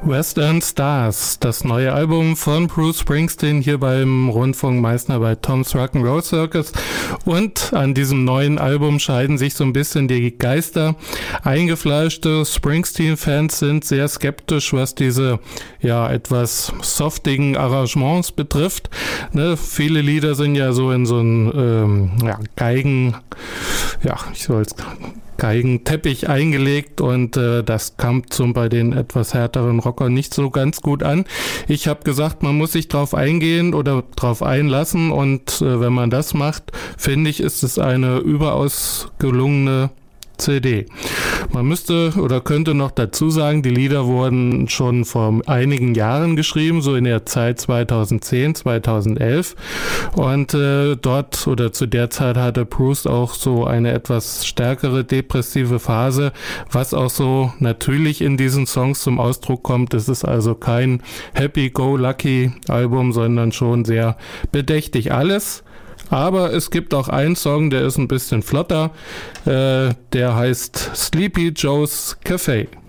Western Stars, das neue Album von Bruce Springsteen hier beim Rundfunk Meißner bei Tom's Rock'n'Roll Circus. Und an diesem neuen Album scheiden sich so ein bisschen die Geister. Eingefleischte Springsteen-Fans sind sehr skeptisch, was diese etwas softigen Arrangements betrifft. Ne, viele Lieder sind ja so in so einen Geigenteppich eingelegt und das kam bei den etwas härteren Rockern nicht so ganz gut an. Ich habe gesagt, man muss sich drauf eingehen oder drauf einlassen und wenn man das macht, finde ich, ist es eine überaus gelungene CD. Man müsste oder könnte noch dazu sagen, die Lieder wurden schon vor einigen Jahren geschrieben, so in der Zeit 2010, 2011 und dort oder zu der Zeit hatte Bruce auch so eine etwas stärkere depressive Phase, was auch so natürlich in diesen Songs zum Ausdruck kommt. Es ist also kein Happy-Go-Lucky-Album, sondern schon sehr bedächtig alles. Aber es gibt auch einen Song, der ist ein bisschen flotter, der heißt Sleepy Joe's Cafe.